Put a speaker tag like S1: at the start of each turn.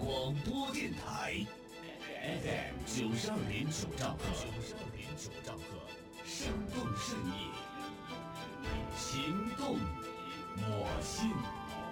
S1: 广播电台 FM92.9兆赫，生动盛意，情动我心。